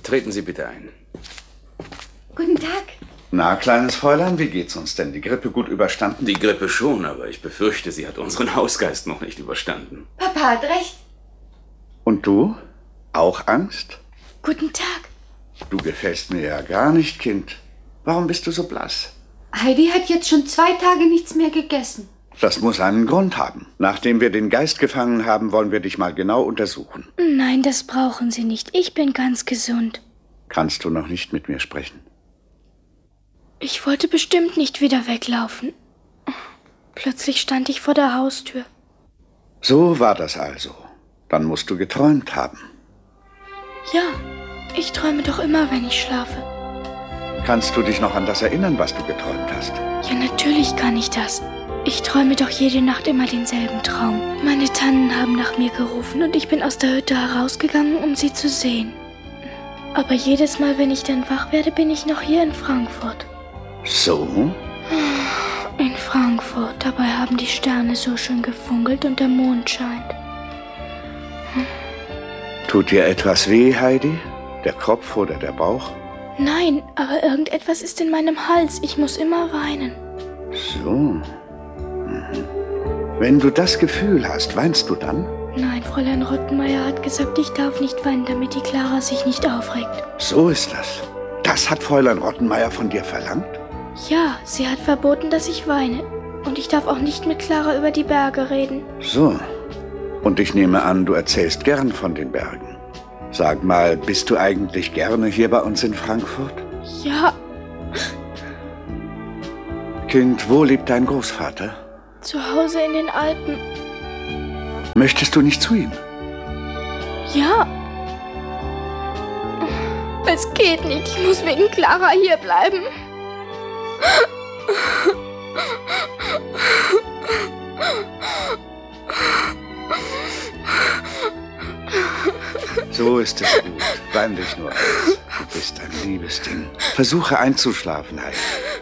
Treten Sie bitte ein. Guten Tag. Na, kleines Fräulein, wie geht's uns denn? Die Grippe gut überstanden? Die Grippe schon, aber ich befürchte, sie hat unseren Hausgeist noch nicht überstanden. Papa hat recht. Und du? Auch Angst? Guten Tag. Du gefällst mir ja gar nicht, Kind. Warum bist du so blass? Heidi hat jetzt schon 2 Tage nichts mehr gegessen. Das muss einen Grund haben. Nachdem wir den Geist gefangen haben, wollen wir dich mal genau untersuchen. Nein, das brauchen Sie nicht. Ich bin ganz gesund. Kannst du noch nicht mit mir sprechen? Ich wollte bestimmt nicht wieder weglaufen. Plötzlich stand ich vor der Haustür. So war das also. Dann musst du geträumt haben. Ja, ich träume doch immer, wenn ich schlafe. Kannst du dich noch an das erinnern, was du geträumt hast? Ja, natürlich kann ich das. Ich träume doch jede Nacht immer denselben Traum. Meine Tannen haben nach mir gerufen und ich bin aus der Hütte herausgegangen, um sie zu sehen. Aber jedes Mal, wenn ich dann wach werde, bin ich noch hier in Frankfurt. So? In Frankfurt. Dabei haben die Sterne so schön gefunkelt und der Mond scheint. Tut dir etwas weh, Heidi? Der Kopf oder der Bauch? Nein, aber irgendetwas ist in meinem Hals. Ich muss immer weinen. So. Wenn du das Gefühl hast, weinst du dann? Nein, Fräulein Rottenmeier hat gesagt, ich darf nicht weinen, damit die Clara sich nicht aufregt. So ist das. Das hat Fräulein Rottenmeier von dir verlangt? Ja, sie hat verboten, dass ich weine. Und ich darf auch nicht mit Clara über die Berge reden. So. Und ich nehme an, du erzählst gern von den Bergen. Sag mal, bist du eigentlich gerne hier bei uns in Frankfurt? Ja. Kind, wo lebt dein Großvater? Zu Hause in den Alpen. Möchtest du nicht zu ihm? Ja. Es geht nicht. Ich muss wegen Clara hier bleiben. So ist es gut. Wein dich nur aus. Du bist ein liebes Ding. Versuche einzuschlafen, Heidi.